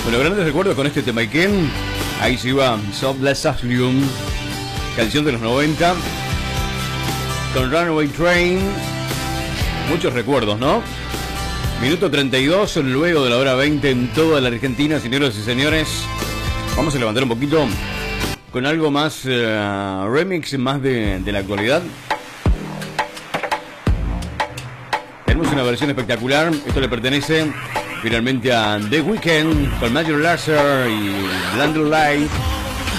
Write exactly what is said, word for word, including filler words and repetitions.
Bueno, grandes recuerdos con este tema. ¿Y quién? Ahí se iba So Bless Asylum, canción de los noventa, con Runaway Train. Muchos recuerdos, ¿no? Minuto treinta y dos, luego de la hora veinte en toda la Argentina, señoras y señores. Vamos a levantar un poquito con algo más uh, remix, más de, de la actualidad. Tenemos una versión espectacular. Esto le pertenece finalmente a The Weeknd con Major Lazer y Blinding Light.